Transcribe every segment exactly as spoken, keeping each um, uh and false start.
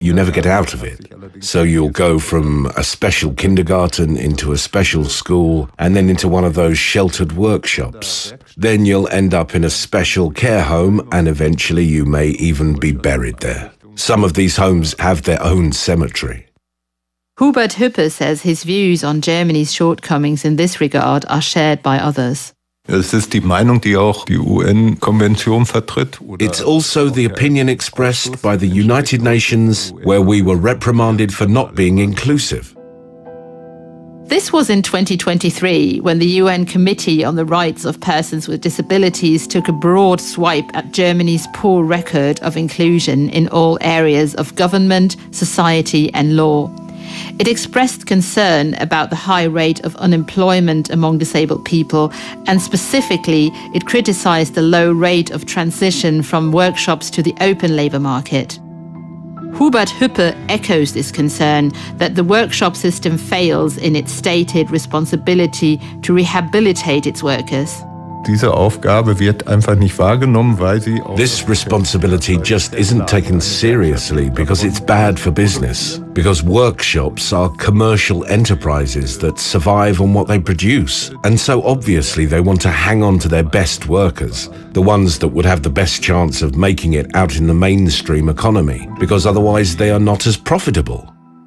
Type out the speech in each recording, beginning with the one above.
You never get out of it. So you'll go from a special kindergarten into a special school and then into one of those sheltered workshops. Then you'll end up in a special care home and eventually you may even be buried there. Some of these homes have their own cemetery. Hubert Hüppe says his views on Germany's shortcomings in this regard are shared by others. Es ist die Meinung, die auch die U N-Konvention vertritt. It's also the opinion expressed by the United Nations, where we were reprimanded for not being inclusive. This was in twenty twenty-three, when the U N Committee on the Rights of Persons with Disabilities took a broad swipe at Germany's poor record of inclusion in all areas of government, society and law. It expressed concern about the high rate of unemployment among disabled people, and specifically, it criticised the low rate of transition from workshops to the open labour market. Hubert Hüppe echoes this concern that the workshop system fails in its stated responsibility to rehabilitate its workers. Diese Aufgabe wird einfach nicht wahrgenommen, weil sie This responsibility just isn't taken seriously because it's bad for business. Because workshops are commercial enterprises that survive on what they produce. And so obviously they want to hang on to their best workers, the ones that would have the best chance of making it out in the mainstream economy, because otherwise they are not as profitable.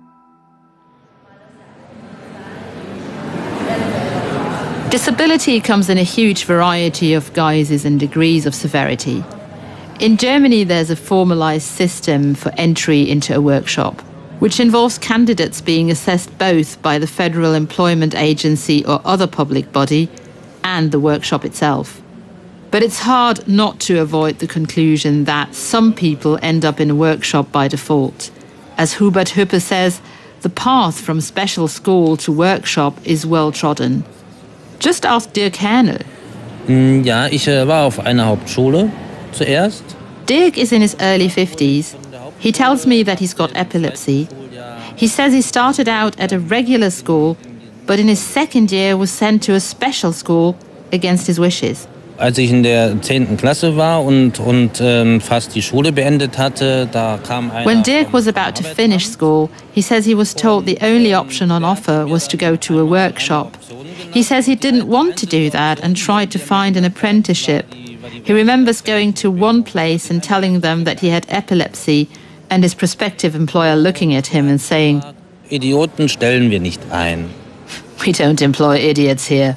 Disability comes in a huge variety of guises and degrees of severity. In Germany, there's a formalized system for entry into a workshop, which involves candidates being assessed both by the Federal Employment Agency or other public body and the workshop itself. But it's hard not to avoid the conclusion that some people end up in a workshop by default. As Hubert Hüppe says, the path from special school to workshop is well trodden. Just ask Dirk Hernel. Ja, ich war auf einer Hauptschule zuerst. Dirk is in his early fifties. He tells me that he's got epilepsy. He says he started out at a regular school, but in his second year was sent to a special school against his wishes. Als ich in der zehnten Klasse war und, und ähm, fast die Schule beendet hatte, da kam einer... When Dirk was about to finish school, he says he was told the only option on offer was to go to a workshop. He says he didn't want to do that and tried to find an apprenticeship. He remembers going to one place and telling them that he had epilepsy and his prospective employer looking at him and saying, Idioten stellen wir nicht ein. We don't employ idiots here.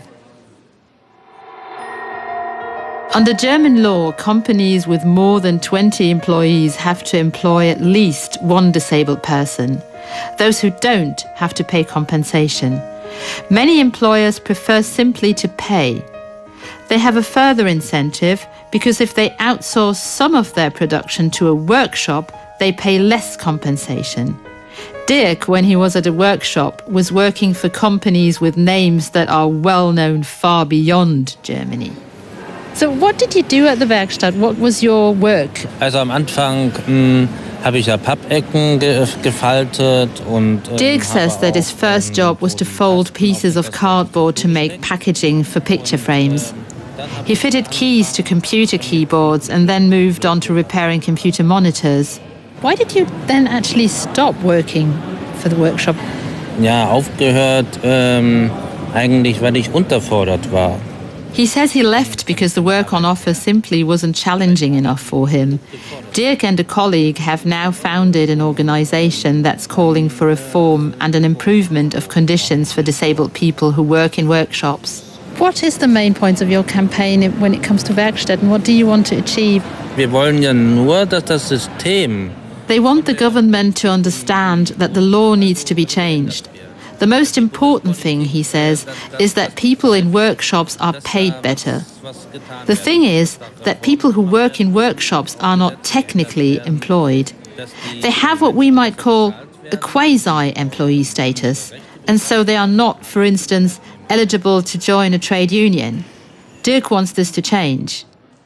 Under German law, companies with more than twenty employees have to employ at least one disabled person. Those who don't have to pay compensation. Many employers prefer simply to pay. They have a further incentive because if they outsource some of their production to a workshop, they pay less compensation. Dirk, when he was at a workshop, was working for companies with names that are well known far beyond Germany. So what did you do at the Werkstatt? What was your work? Also am Anfang mh, habe ich ja Pappecken ge gefaltet und... Ähm, Dirk says that his first job was to fold pieces of cardboard to make packaging for picture frames. He fitted keys to computer keyboards and then moved on to repairing computer monitors. Why did you then actually stop working for the workshop? Ja, aufgehört ähm, eigentlich, weil ich unterfordert war. He says he left because the work on offer simply wasn't challenging enough for him. Dirk and a colleague have now founded an organisation that's calling for reform and an improvement of conditions for disabled people who work in workshops. What is the main point of your campaign when it comes to Werkstatt, and what do you want to achieve? Wir wollen ja nur, dass das System... They want the government to understand that the law needs to be changed. The most important thing, he says, is that people in workshops are paid better. The thing is that people who work in workshops are not technically employed. They have what we might call a quasi-employee status, and so they are not, for instance, eligible to join a trade union. Dirk wants this to change.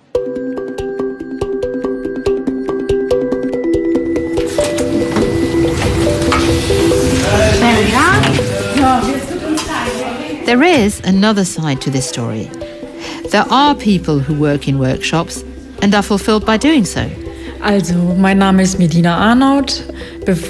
There is another side to this story. There are people who work in workshops and are fulfilled by doing so. Also, mein Name ist Medina Arnaut.